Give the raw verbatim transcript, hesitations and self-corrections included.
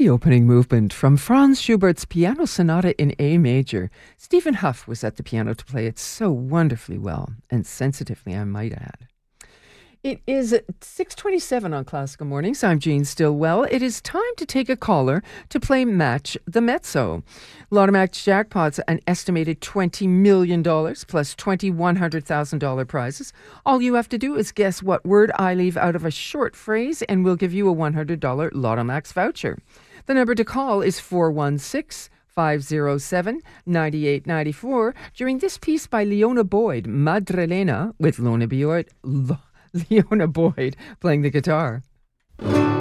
The opening movement from Franz Schubert's Piano Sonata in A major. Stephen Huff was at the piano to play it so wonderfully well, and sensitively, I might add. It is six twenty-seven on Classical Mornings. I'm Jean Stillwell. It is time to take a caller to play Match the Mezzo. Lotomax jackpots an estimated twenty million dollars plus twenty one hundred thousand dollars prizes. All you have to do is guess what word I leave out of a short phrase, and we'll give you a one hundred dollars Lotomax voucher. The number to call is four one six, five oh seven, nine eight nine four during this piece by Leona Boyd, Madrelena, with Lona Boyd, Leona Boyd playing the guitar.